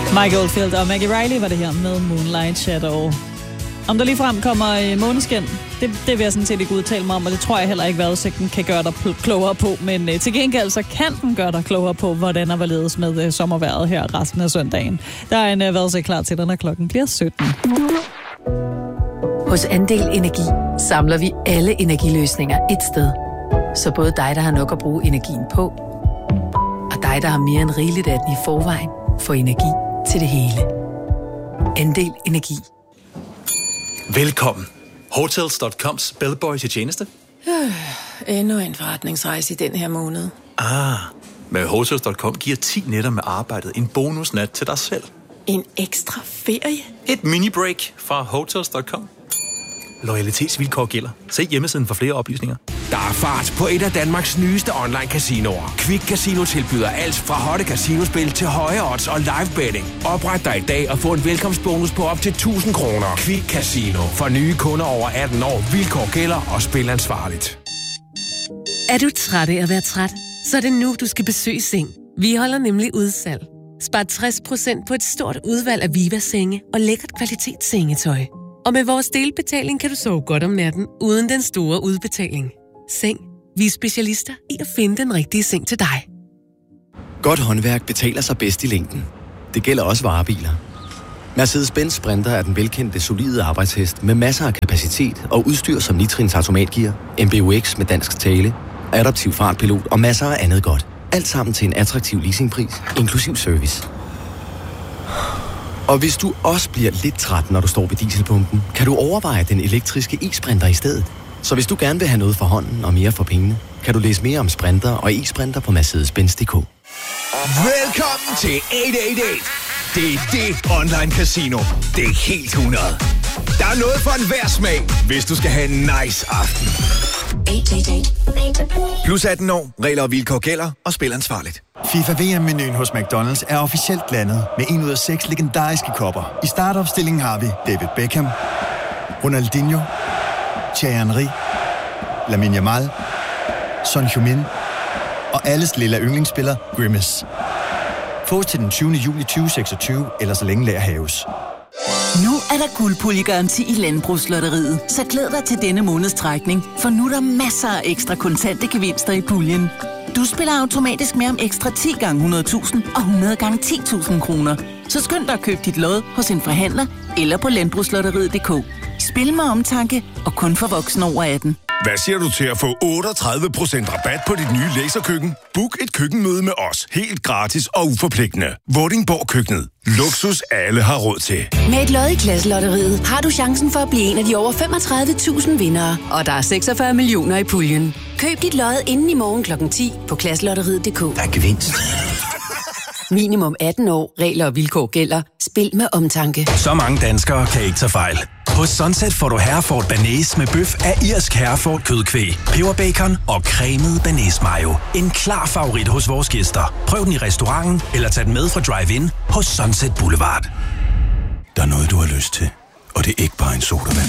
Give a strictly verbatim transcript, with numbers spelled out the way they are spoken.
Michael Oldfield og Maggie Reilly var det her med Moonlight Shadow. Om der ligefrem kommer måneskin, det, det vil jeg sådan set ikke udtale mig om, og det tror jeg heller ikke, vejrudsigten kan gøre dig klogere på. Men uh, til gengæld så kan den gøre dig klogere på, hvordan der var ledes med uh, sommervejret her resten af søndagen. Der er en uh, vejrudsigt klar til, når klokken bliver sytten. Hos Andel Energi samler vi alle energiløsninger et sted. Så både dig, der har nok at bruge energien på, og dig, der har mere end rigeligt af den i forvejen, får energi til det hele. Andel Energi. Velkommen. Hotels punktum coms bellboy til tjeneste. Øh, endnu en forretningsrejse i den her måned. Ah, med Hotels punktum com giver ti nætter med arbejdet en bonusnat til dig selv. En ekstra ferie? Et mini-break fra Hotels punktum com. Loyalitetsvilkår gælder. Se hjemmesiden for flere oplysninger. Der er fart på et af Danmarks nyeste online-casinoer. Quick Casino tilbyder alt fra hotte casinospil til høje odds og live betting. Opret dig i dag og få en velkomstbonus på op til tusind kroner. Quick Casino. For nye kunder over atten år. Vilkår gælder og spil ansvarligt. Er du træt af at være træt? Så er det nu, du skal besøge Seng. Vi holder nemlig udsalg. Spar tres procent på et stort udvalg af Viva-senge og lækkert kvalitetssengetøj. Og med vores delbetaling kan du sove godt om natten, uden den store udbetaling. Seng. Vi er specialister i at finde den rigtige seng til dig. Godt håndværk betaler sig bedst i længden. Det gælder også varebiler. Mercedes-Benz Sprinter er den velkendte, solide arbejdshest med masser af kapacitet og udstyr som Nitrins automatgear, M B U X med dansk tale, adaptiv fartpilot og masser af andet godt. Alt sammen til en attraktiv leasingpris, inklusiv service. Og hvis du også bliver lidt træt, når du står ved dieselpumpen, kan du overveje den elektriske e-sprinter i stedet. Så hvis du gerne vil have noget for hånden og mere for pengene, kan du læse mere om Sprinter og e-sprinter på Mercedes Benz punktum d k. Velkommen til otte otte otte. Det er det online casino. Det er helt hundrede. Der er noget for enhver smag, hvis du skal have en nice aften. Plus atten år, regler og vilkår gælder, og spil ansvarligt. FIFA V M-menuen hos McDonald's er officielt landet med en ud af seks legendariske kopper. I startopstillingen har vi David Beckham, Ronaldinho, Thierry Henry, Lamine Yamal, Son Heung-min og alles lille yndlingsspiller Grimace. Fås til den tyvende juli tyve seksogtyve, eller så længe lager haves. Nu er der guldpuljegaranti i Landbrugslotteriet, så glæd dig til denne måneds trækning, for nu er der masser af ekstra kontante gevinster i puljen. Du spiller automatisk med om ekstra ti gange hundrede tusind og hundrede gange ti tusind kroner. Så skynd dig at købe dit lod hos en forhandler eller på landbrugslotteriet punktum d k. Spil med omtanke og kun for voksne over atten. Hvad siger du til at få otteogtredive procent rabat på dit nye laserkøkken? Book et køkkenmøde med os, helt gratis og uforpligtende. Vordingborg Køkkenet. Luksus alle har råd til. Med et lod i Klasselotteriet har du chancen for at blive en af de over femogtredive tusind vindere, og der er seksogfyrre millioner i puljen. Køb dit lod inden i morgen klokken ti på klasselotteriet punktum d k. Der er gevinst. Minimum atten år. Regler og vilkår gælder. Spil med omtanke. Så mange danskere kan ikke tage fejl. Hos Sunset får du Hereford Bearnaise med bøf af irsk Hereford kødkvæg, peberbacon og cremet bearnaise mayo. En klar favorit hos vores gæster. Prøv den i restauranten eller tag den med fra drive-in hos Sunset Boulevard. Der er noget, du har lyst til, og det er ikke bare en sodavand.